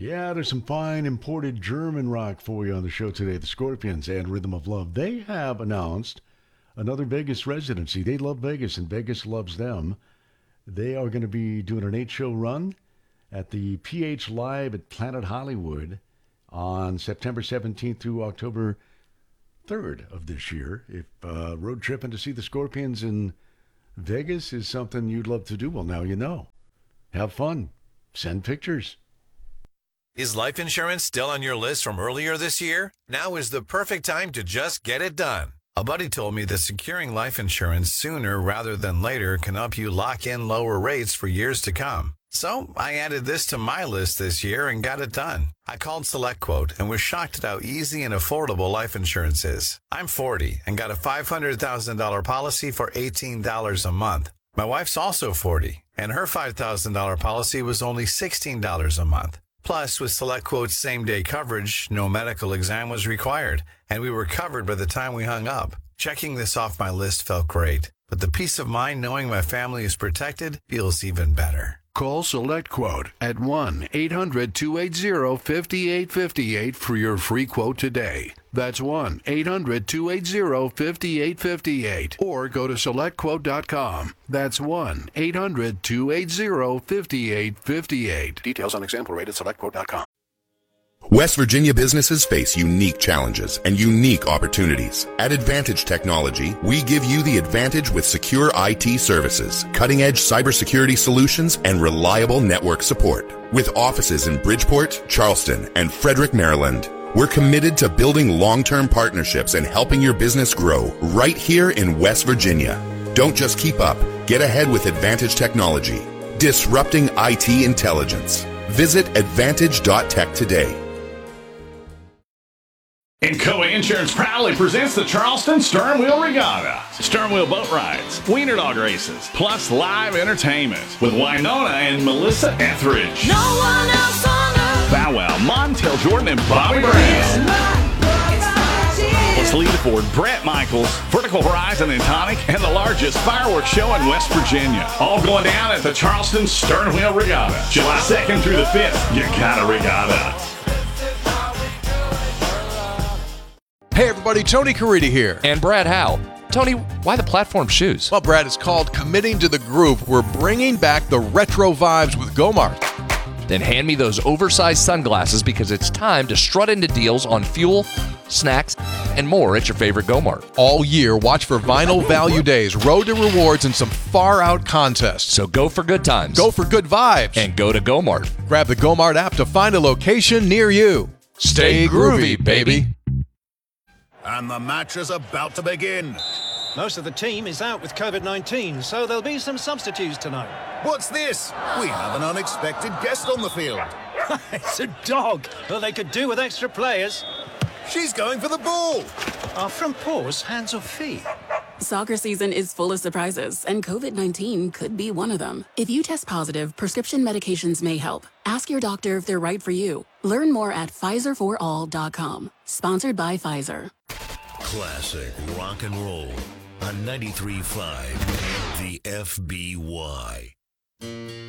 Yeah, there's some fine imported German rock for you on the show today. The Scorpions and Rhythm of Love. They have announced another Vegas residency. They love Vegas, and Vegas loves them. They are going to be doing an 8-show run at the PH Live at Planet Hollywood on September 17th through October 3rd of this year. If road tripping to see the Scorpions in Vegas is something you'd love to do, well, now you know. Have fun. Send pictures. Is life insurance still on your list from earlier this year? Now is the perfect time to just get it done. A buddy told me that securing life insurance sooner rather than later can help you lock in lower rates for years to come. So I added this to my list this year and got it done. I called SelectQuote and was shocked at how easy and affordable life insurance is. I'm 40 and got a $500,000 policy for $18 a month. My wife's also 40 and her $5,000 policy was only $16 a month. Plus, with SelectQuote's same-day coverage, no medical exam was required, and we were covered by the time we hung up. Checking this off my list felt great, but the peace of mind knowing my family is protected feels even better. Call SelectQuote at 1-800-280-5858 for your free quote today. That's 1-800-280-5858. Or go to SelectQuote.com. That's 1-800-280-5858. Details on example rate at SelectQuote.com. West Virginia businesses face unique challenges and unique opportunities. At Advantage Technology, we give you the advantage with secure IT services, cutting-edge cybersecurity solutions, and reliable network support. With offices in Bridgeport, Charleston, and Frederick, Maryland, we're committed to building long-term partnerships and helping your business grow right here in West Virginia. Don't just keep up. Get ahead with Advantage Technology, disrupting IT intelligence. Visit advantage.tech today. Encoa Insurance proudly presents the Charleston Stern Wheel Regatta. Stern Wheel boat rides, wiener dog races, plus live entertainment with Winona and Melissa Etheridge. No one else on earth. Bow Wow, Montel Jordan, and Bobby Brown. Plus lead for Brett Michaels, Vertical Horizon and Tonic, and the largest fireworks show in West Virginia. All going down at the Charleston Stern Wheel Regatta. July 2nd through the 5th. You got a regatta. Hey everybody, Tony Caridi here. And Brad Howe. Tony, why the platform shoes? Well, Brad, it's called Committing to the Groove. We're bringing back the retro vibes with Gomart. Then hand me those oversized sunglasses because it's time to strut into deals on fuel, snacks, and more at your favorite Gomart. All year, watch for Vinyl Value Days, Road to Rewards, and some far-out contests. So go for good times. Go for good vibes. And go to Gomart. Grab the Gomart app to find a location near you. Stay groovy, baby. And the match is about to begin. Most of the team is out with COVID-19, so there'll be some substitutes tonight. What's this? We have an unexpected guest on the field. It's a dog. Well, they could do with extra players. She's going for the ball. Are front paws hands or feet? Soccer season is full of surprises, and COVID-19 could be one of them. If you test positive, prescription medications may help. Ask your doctor if they're right for you. Learn more at PfizerForAll.com. Sponsored by Pfizer. Classic rock and roll on 93.5 The FBY.